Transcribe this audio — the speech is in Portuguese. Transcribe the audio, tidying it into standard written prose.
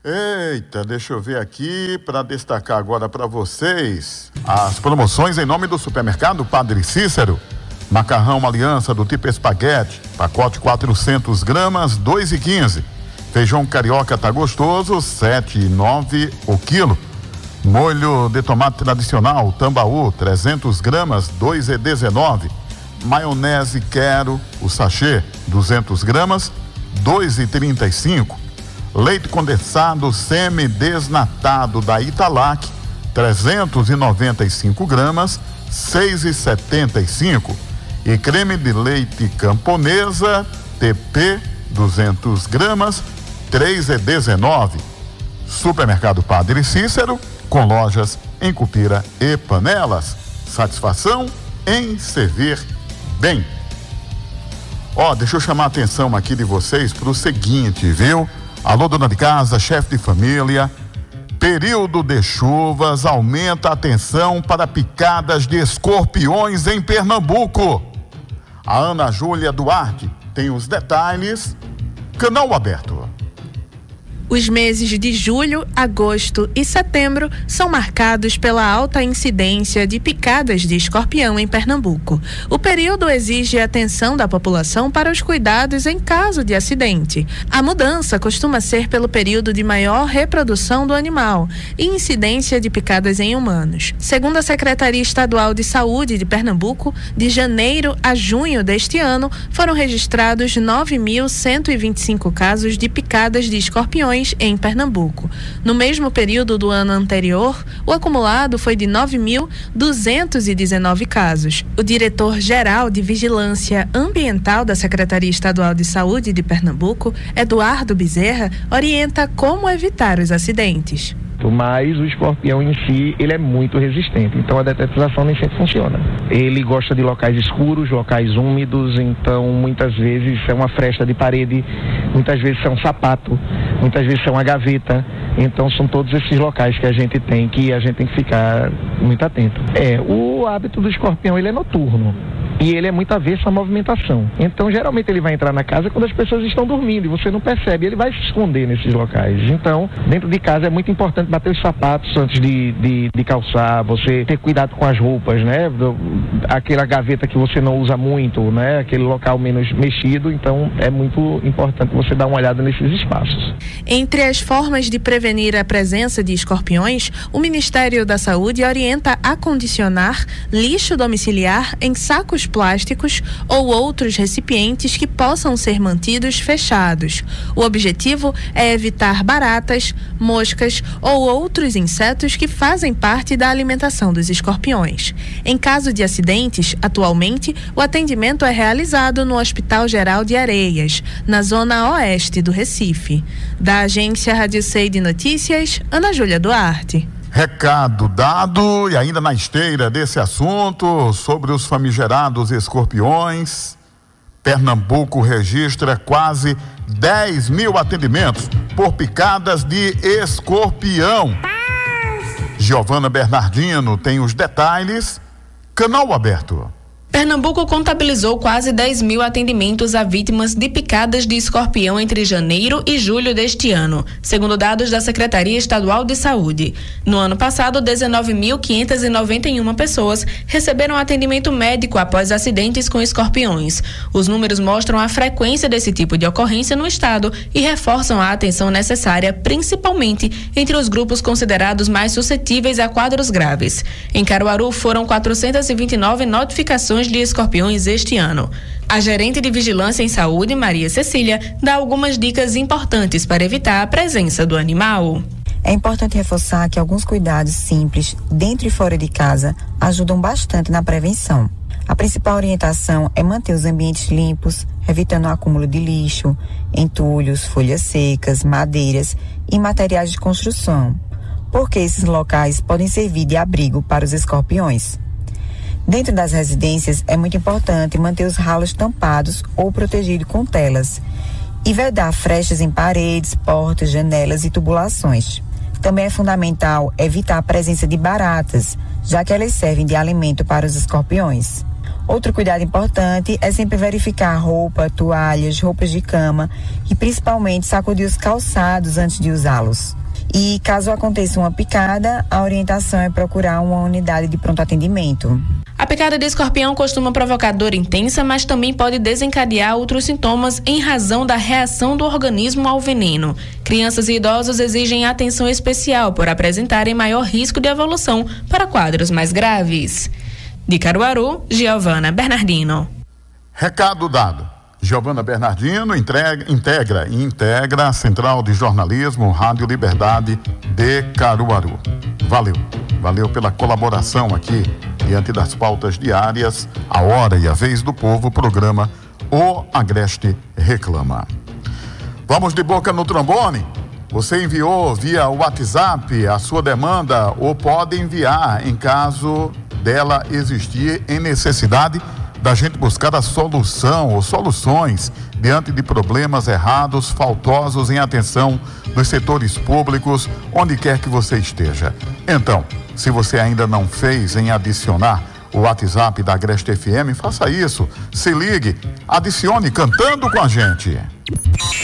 Eita, deixa eu ver aqui para destacar agora para vocês as promoções em nome do supermercado Padre Cícero. Macarrão Aliança do tipo espaguete, pacote 400 gramas, 2,15. Feijão carioca tá gostoso, 7,9 o quilo. Molho de tomate tradicional Tambaú, 300 gramas, 2,19. Maionese Quero, o sachê, 200 gramas, 2,35. Leite condensado semi-desnatado da Italac, 395 gramas, 6,75. E creme de leite Camponesa, TP, 200 gramas, 3,19. Supermercado Padre Cícero, com lojas em Cupira e Panelas. Satisfação em servir bem. Deixa eu chamar a atenção aqui de vocês para o seguinte, viu? Alô, dona de casa, chefe de família, período de chuvas aumenta a atenção para picadas de escorpiões em Pernambuco. A Ana Júlia Duarte tem os detalhes. Canal aberto. Os meses de julho, agosto e setembro são marcados pela alta incidência de picadas de escorpião em Pernambuco. O período exige atenção da população para os cuidados em caso de acidente. A mudança costuma ser pelo período de maior reprodução do animal e incidência de picadas em humanos. Segundo a Secretaria Estadual de Saúde de Pernambuco, de janeiro a junho deste ano, foram registrados 9.125 casos de picadas de escorpiões em Pernambuco. No mesmo período do ano anterior, o acumulado foi de 9.219 casos. O diretor-geral de Vigilância Ambiental da Secretaria Estadual de Saúde de Pernambuco, Eduardo Bezerra, orienta como evitar os acidentes. Mas o escorpião em si, ele é muito resistente, então a detetização nem sempre funciona. Ele gosta de locais escuros, locais úmidos, então muitas vezes é uma fresta de parede, muitas vezes é um sapato, muitas vezes é uma gaveta, então são todos esses locais que a gente tem que ficar muito atento. O hábito do escorpião, ele é noturno. E ele é muito avesso à movimentação. Então, geralmente, ele vai entrar na casa quando as pessoas estão dormindo e você não percebe. Ele vai se esconder nesses locais. Então, dentro de casa é muito importante bater os sapatos antes de calçar, você ter cuidado com as roupas, né? Aquela gaveta que você não usa muito, né? Aquele local menos mexido. Então, é muito importante você dar uma olhada nesses espaços. Entre as formas de prevenir a presença de escorpiões, o Ministério da Saúde orienta a acondicionar lixo domiciliar em sacos plásticos ou outros recipientes que possam ser mantidos fechados. O objetivo é evitar baratas, moscas ou outros insetos que fazem parte da alimentação dos escorpiões. Em caso de acidentes, atualmente, o atendimento é realizado no Hospital Geral de Areias, na zona oeste do Recife. Da agência Rádio Sei de Notícias, Ana Júlia Duarte. Recado dado, e ainda na esteira desse assunto sobre os famigerados escorpiões, Pernambuco registra quase 10 mil atendimentos por picadas de escorpião. Giovana Bernardino tem os detalhes. Canal aberto. Pernambuco contabilizou quase 10 mil atendimentos a vítimas de picadas de escorpião entre janeiro e julho deste ano, segundo dados da Secretaria Estadual de Saúde. No ano passado, 19.591 pessoas receberam atendimento médico após acidentes com escorpiões. Os números mostram a frequência desse tipo de ocorrência no estado e reforçam a atenção necessária, principalmente entre os grupos considerados mais suscetíveis a quadros graves. Em Caruaru, foram 429 notificações de escorpiões este ano. A gerente de Vigilância em Saúde, Maria Cecília, dá algumas dicas importantes para evitar a presença do animal. É importante reforçar que alguns cuidados simples, dentro e fora de casa, ajudam bastante na prevenção. A principal orientação é manter os ambientes limpos, evitando o acúmulo de lixo, entulhos, folhas secas, madeiras e materiais de construção, porque esses locais podem servir de abrigo para os escorpiões. Dentro das residências, é muito importante manter os ralos tampados ou protegidos com telas e vedar frestas em paredes, portas, janelas e tubulações. Também é fundamental evitar a presença de baratas, já que elas servem de alimento para os escorpiões. Outro cuidado importante é sempre verificar roupa, toalhas, roupas de cama e principalmente sacudir os calçados antes de usá-los. E caso aconteça uma picada, a orientação é procurar uma unidade de pronto atendimento. A picada de escorpião costuma provocar dor intensa, mas também pode desencadear outros sintomas em razão da reação do organismo ao veneno. Crianças e idosos exigem atenção especial por apresentarem maior risco de evolução para quadros mais graves. De Caruaru, Giovana Bernardino. Recado dado. Giovana Bernardino integra a Central de Jornalismo Rádio Liberdade de Caruaru. Valeu pela colaboração aqui diante das pautas diárias, a hora e a vez do povo, programa O Agreste Reclama. Vamos de boca no trombone? Você enviou via WhatsApp a sua demanda ou pode enviar em caso dela existir em necessidade da gente buscar a solução ou soluções diante de problemas errados, faltosos em atenção dos setores públicos, onde quer que você esteja. Então, se você ainda não fez em adicionar o WhatsApp da Agreste FM, faça isso. Se ligue, adicione cantando com a gente.